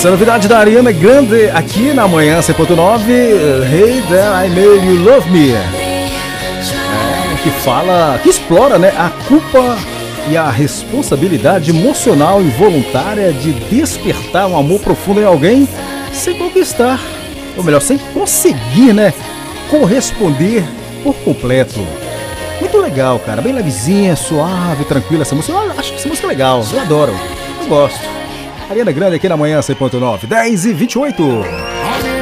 Essa é a novidade da Ariana Grande aqui na Manhã 100.9. Hey There, I Made You Love Me. Que fala, que explora, né, a culpa e a responsabilidade emocional e voluntária de despertar um amor profundo em alguém sem conquistar, ou melhor, sem conseguir, né, corresponder por completo. Muito legal, cara, bem levezinha, suave, tranquila essa música. Eu acho essa música legal, eu adoro, eu gosto. Ariana Grande aqui na Manhã 100.9, 10h28.